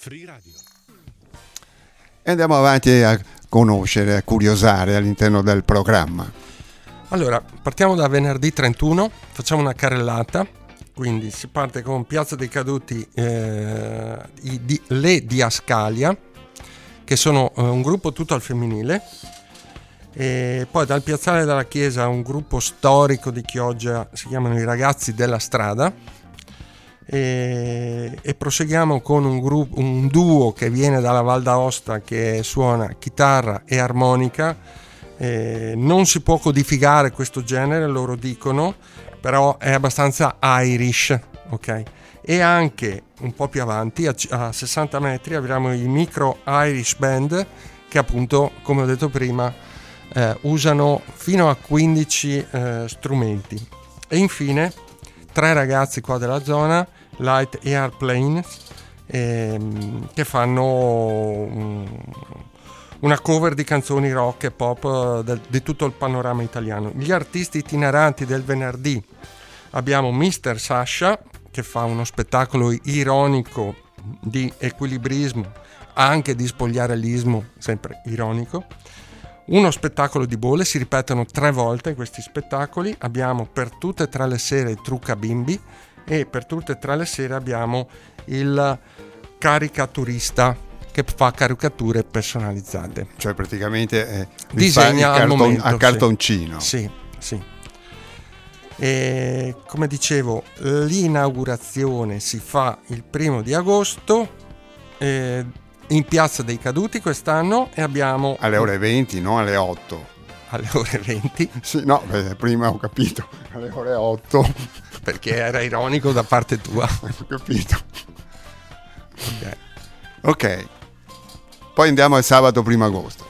Free Radio. E andiamo avanti a conoscere, a curiosare all'interno del programma. Allora, partiamo da venerdì 31, facciamo una carrellata, quindi si parte con Piazza dei Caduti, le Diascalia, che sono un gruppo tutto al femminile, e poi dal piazzale della chiesa un gruppo storico di Chioggia, si chiamano i Ragazzi della Strada, e proseguiamo con un duo che viene dalla Val d'Aosta che suona chitarra e armonica. Non si può codificare questo genere, loro dicono, però è abbastanza Irish, ok? E anche un po' più avanti, a 60 metri, abbiamo i Micro Irish Band che appunto, come ho detto prima, usano fino a 15 strumenti. E infine 3 ragazzi qua della zona, Light Airplanes, che fanno una cover di canzoni rock e pop di tutto il panorama italiano. Gli artisti itineranti del venerdì abbiamo Mr. Sasha, che fa uno spettacolo ironico di equilibrismo, anche di spogliarelismo, sempre ironico. Uno spettacolo di bolle, si ripetono 3 volte questi spettacoli. Abbiamo per tutte e 3 le sere il Trucca Bimbi, e per tutte e 3 le sere abbiamo il caricaturista che fa caricature personalizzate. Cioè praticamente disegna al momento, a cartoncino. Sì. E come dicevo, l'inaugurazione si fa il 1 di agosto in Piazza dei Caduti quest'anno, e abbiamo alle ore 20, non alle 8. Alle ore 20? Sì, no, prima ho capito, alle ore 8. Perché era ironico da parte tua. Ho capito. Ok. Poi andiamo al sabato 1 agosto.